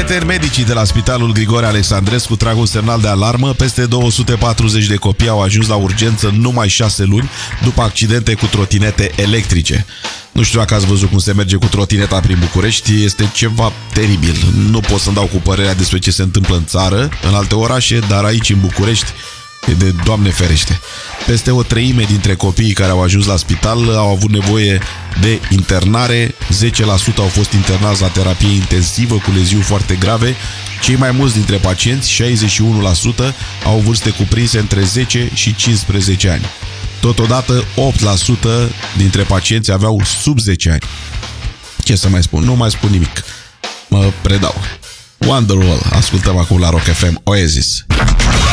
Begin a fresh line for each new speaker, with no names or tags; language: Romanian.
Medicii de la Spitalul Grigore Alexandrescu trag un semnal de alarmă. Peste 240 de copii au ajuns la urgență în numai 6 luni după accidente cu trotinete electrice. Nu știu dacă ați văzut cum se merge cu trotineta prin București, este ceva teribil. Nu pot să-mi dau cu părerea despre ce se întâmplă în țară, în alte orașe, dar aici în București e de Doamne ferește. Peste o treime dintre copiii care au ajuns la spital au avut nevoie de internare, 10% au fost internați la terapie intensivă cu leziuni foarte grave. Cei mai mulți dintre pacienți, 61%, au vârste cuprinse între 10 și 15 ani. Totodată, 8% dintre pacienți aveau sub 10 ani. Ce să mai spun? Nu mai spun nimic. Mă predau. Wonderwall, ascultăm acum la Rock FM, Oasis.